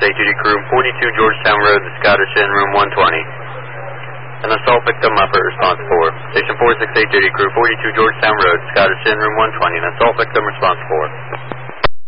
duty crew 42 Georgetown Road, the Scottish Inn, room 120. An assault victim, operator response 4. Station 468 duty crew 42 Georgetown Road, Scottish Inn, room 120. An assault victim, response 4.